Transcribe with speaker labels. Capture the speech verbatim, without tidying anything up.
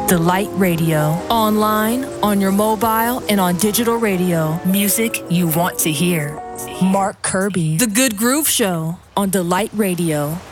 Speaker 1: Delight Radio. Online, on your mobile, and on digital radio. Music you want to hear. Mark Kirby. The Good Groove Show on Delight Radio.